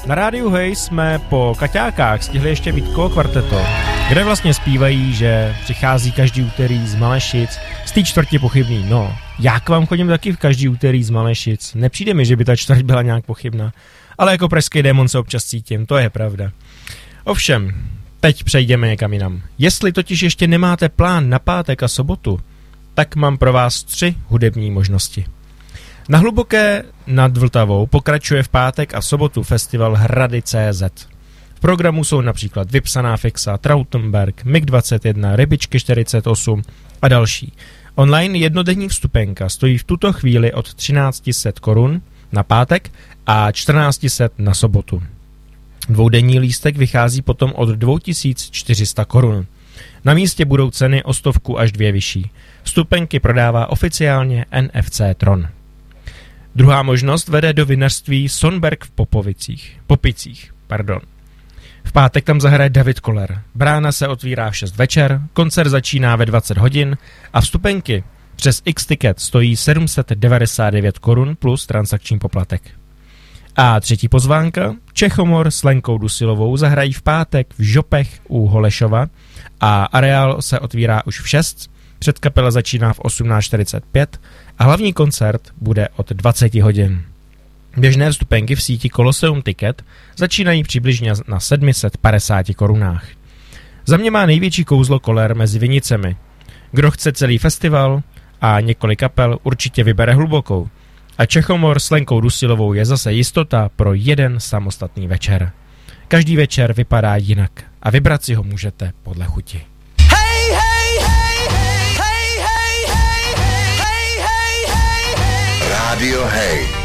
Na rádiu Hej jsme po Kaťákách stihli ještě Vítkovo kvarteto, kde vlastně zpívají, že přichází každý úterý z Malešic, z té čtvrti pochybný. No, já k vám chodím taky v každý úterý z Malešic. Nepřijde mi, že by ta čtvrť byla nějak pochybná. Ale jako pražský démon se občas cítím, to je pravda. Ovšem, teď přejdeme někam jinam. Jestli totiž ještě nemáte plán na pátek a sobotu, tak mám pro vás 3 hudební možnosti. Na Hluboké nad Vltavou pokračuje v pátek a sobotu festival Hrady.cz. V programu jsou například Vypsaná fixa, Trautenberg, MiG-21, Rybičky 48 a další. Online jednodenní vstupenka stojí v tuto chvíli od 1300 korun na pátek a 1400 na sobotu. Dvoudenní lístek vychází potom od 2400 korun. Na místě budou ceny o 100 až 2 vyšší. Vstupenky prodává oficiálně NFC Tron. Druhá možnost vede do vinařství Sonberg v Popicích. V pátek tam zahraje David Koller. Brána se otvírá v 6 večer, koncert začíná ve 20 hodin a vstupenky přes X-Ticket stojí 799 korun plus transakční poplatek. A třetí pozvánka, Čechomor s Lenkou Dusilovou zahrají v pátek v Žopech u Holešova a areál se otvírá už v 6, předkapela začíná v 18:45 a hlavní koncert bude od 20 hodin. Běžné vstupenky v síti Colosseum Ticket začínají přibližně na 750 korunách. Za mě má největší kouzlo Koller mezi vinicemi. Kdo chce celý festival a několik kapel, určitě vybere Hlubokou. A Čechomor s Lenkou Dusilovou je zase jistota pro jeden samostatný večer. Každý večer vypadá jinak a vybrat si ho můžete podle chuti. Hey, hey, hey, hey, hey, hey, hey, hey, hey, hey. Rádio Hej.